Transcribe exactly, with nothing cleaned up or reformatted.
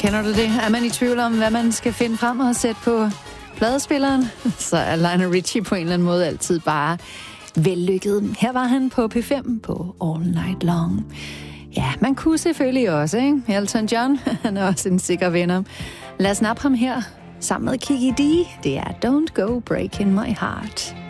Kender du det? Er man i tvivl om, hvad man skal finde frem og sætte på pladespilleren, så er Lionel Richie på en eller anden måde altid bare vellykket. Her var han på P fem på All Night Long. Ja, man kunne selvfølgelig også, ikke? Elton John, han er også en sikker vinder. Lad os nappe ham her sammen med Kiki D. Det er Don't Go Breaking My Heart.